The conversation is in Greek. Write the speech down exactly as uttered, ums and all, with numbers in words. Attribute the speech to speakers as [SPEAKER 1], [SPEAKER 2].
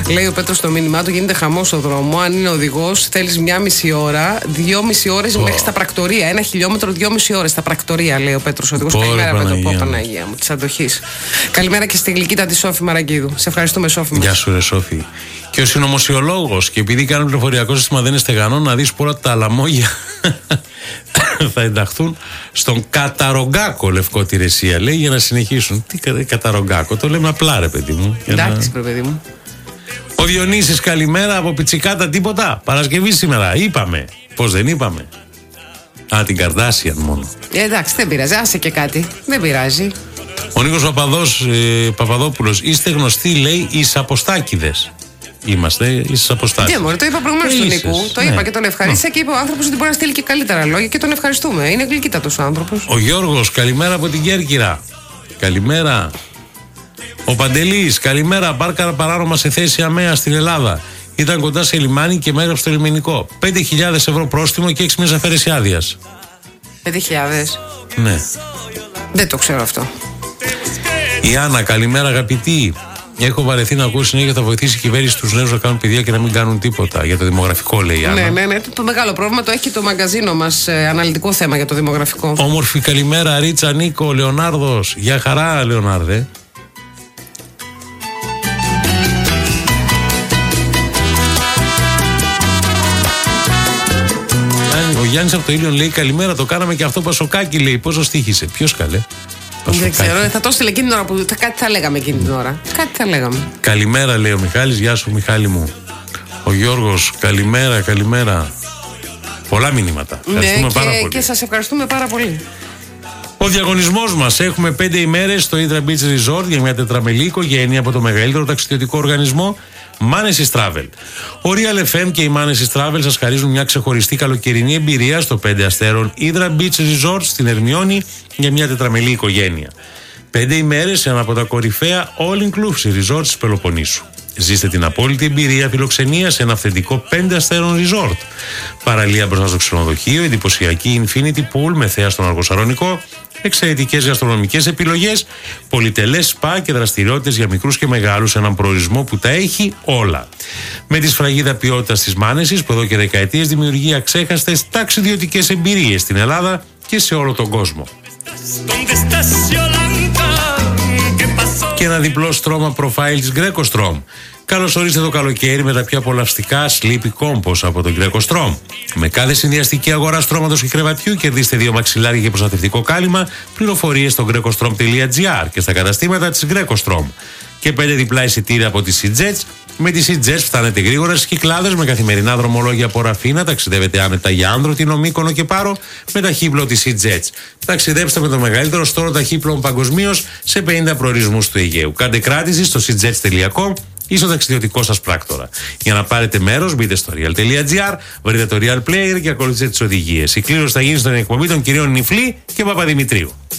[SPEAKER 1] Λέει ο Πέτρος στο μήνυμά του: γίνεται χαμός στο δρόμο. Αν είναι οδηγός, θέλεις μια μισή ώρα, δύο μισή ώρες oh. μέχρι στα πρακτορία. Ένα χιλιόμετρο, δύο μισή ώρες στα πρακτορία, λέει ο Πέτρος οδηγός. Καλημέρα με το πω, Παναγία μου, της αντοχής. Καλημέρα και στη γλυκύτα τη Σόφη Μαραγκίδου. Σε ευχαριστούμε, Σόφη μας.
[SPEAKER 2] Γεια σου, ρε Σόφη. Και ο συνωμοσιολόγος, και επειδή κάνει πληροφοριακό σύστημα δεν είναι στεγανό, να δεις πολλά τα αλαμόγια θα ενταχθούν στον Καταρογκάκο Λευκό Τηρεσία, λέει, για να συνεχίσουν. Τι Καταρογκάκο, το λέμε απλά, ρε παιδί μου.
[SPEAKER 1] Εντάξει, να... παιδί μου.
[SPEAKER 2] Ο Διονύσης, καλημέρα από Πιτσικάτα, τίποτα. Παρασκευή σήμερα, είπαμε. Πώς δεν είπαμε? Α, την Καρδάσιαν μόνο.
[SPEAKER 1] Ε, εντάξει, δεν πειράζει, άσε και κάτι. Δεν πειράζει.
[SPEAKER 2] Ο Νίκος Παπαδός, ε, Παπαδόπουλος, είστε γνωστοί, λέει, εις Αποστάκηδες. Είμαστε εις Αποστάκηδες.
[SPEAKER 1] Ναι, μωρέ, το είπα προηγουμένως του Νίκου. Το ναι. είπα και τον ευχαρίστησα και είπε ο άνθρωπος ότι μπορεί να στείλει και καλύτερα λόγια και τον ευχαριστούμε. Είναι γλυκύτατος ο άνθρωπος.
[SPEAKER 2] Ο Γιώργος, καλημέρα από την Κέρκυρα. Καλημέρα. Ο Παντελής, καλημέρα. Μπάρκα παράνομα σε θέση αμαία στην Ελλάδα. Ήταν κοντά σε λιμάνι και μέγραψε το λιμενικό. πέντε χιλιάδες ευρώ πρόστιμο και έξι μήνες αφαίρεση άδειας.
[SPEAKER 1] πέντε χιλιάδες.
[SPEAKER 2] Ναι.
[SPEAKER 1] Δεν το ξέρω αυτό.
[SPEAKER 2] Η Άννα, καλημέρα αγαπητοί. Έχω βαρεθεί να ακούω συνέχεια θα βοηθήσει η κυβέρνηση τους νέους να κάνουν παιδιά και να μην κάνουν τίποτα. Για το δημογραφικό, λέει η Άννα.
[SPEAKER 1] Ναι, ναι, ναι. Το μεγάλο πρόβλημα το έχει το μαγκαζίνο μας. Ε, αναλυτικό θέμα για το δημογραφικό.
[SPEAKER 2] Όμορφη καλημέρα, Ρίτσα, Νίκο, Λεωνάρδος. Γεια χαρά, Λεωνάρδε. Ο Γιάννης από το Ήλιον λέει καλημέρα, το κάναμε και αυτό Πασοκάκι, λέει. Πόσο στοίχησε, ποιος καλέ?
[SPEAKER 1] Δεν ξέρω, θα το στείλε εκείνη την ώρα που θα, κάτι θα λέγαμε εκείνη την ώρα. Κάτι θα λέγαμε.
[SPEAKER 2] Καλημέρα, λέει ο Μιχάλης, γεια σου Μιχάλη μου. Ο Γιώργος, καλημέρα, καλημέρα. Πολλά μηνύματα. Ευχαριστούμε
[SPEAKER 1] ναι,
[SPEAKER 2] πάρα
[SPEAKER 1] και,
[SPEAKER 2] πολύ.
[SPEAKER 1] Και σας ευχαριστούμε πάρα πολύ.
[SPEAKER 2] Ο διαγωνισμός μας. Έχουμε πέντε ημέρες στο Hydra Beach Resort για μια τετραμελή οικογένεια από το μεγαλύτερο ταξιδιωτικό οργανισμό Manesis Travel. Ο Real εφ εμ και η Manesis Travel σας χαρίζουν μια ξεχωριστή καλοκαιρινή εμπειρία στο πέντε αστέρων Hydra Beach Resort στην Ερμιόνη για μια τετραμελή οικογένεια. Πέντε ημέρες σε ένα από τα κορυφαία all-inclusive resorts της Πελοποννήσου. Ζήστε την απόλυτη εμπειρία φιλοξενία σε ένα αυθεντικό πέντε αστέρων resort. Παραλία μπροστά στο ξενοδοχείο, εντυπωσιακή infinity pool με θέα στον Αργοσαρονικό, εξαιρετικές γαστρονομικές επιλογές, πολυτελές σπα και δραστηριότητες για μικρούς και μεγάλους σε έναν προορισμό που τα έχει όλα. Με τη σφραγίδα ποιότητας της Manesis που εδώ και δεκαετίες δημιουργεί αξέχαστες ταξιδιωτικές εμπειρίες στην Ελλάδα και σε όλο τον κόσμο. Και ένα διπλό στρώμα profile της Greco Strom. Καλώς ορίστε το καλοκαίρι με τα πιο απολαυστικά Sleepy Compos από τον Greco Strom. Με κάθε συνδυαστική αγορά στρώματος και κρεβατιού κερδίστε δύο μαξιλάρια και προστατευτικό κάλυμα. Πληροφορίες στο greco strom τελεία gr και στα καταστήματα της Greco Strom. Και πέντε διπλά εισιτήρια από τη SeaJets. Με τη SeaJets φτάνετε γρήγορα στις Κυκλάδες με καθημερινά δρομολόγια από Ραφίνα. Ταξιδεύετε άνετα για Άνδρο, Μύκονο και Πάρο με ταχύπλο της SeaJets. Ταξιδέψτε με το μεγαλύτερο στόλο ταχύπλων παγκοσμίως σε πενήντα προορισμούς του Αιγαίου. Κάντε κράτηση στο sea jets τελεία com ή στο ταξιδιωτικό σας πράκτορα. Για να πάρετε μέρος, μπείτε στο real τελεία gr, βρείτε το Real Player και ακολουθήστε τις οδηγίες. Η κλήρωση θα γίνει στον εκπομπή των κυρίων Νιφλή και Παπαδημητρίου.